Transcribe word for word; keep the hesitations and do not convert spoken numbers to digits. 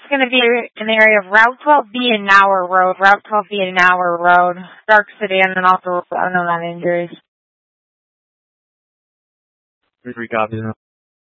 going to be in the area of Route twelve B and Nauer Road. Route twelve B and Nauer Road. Dark sedan and also unknown on injuries. Three copies.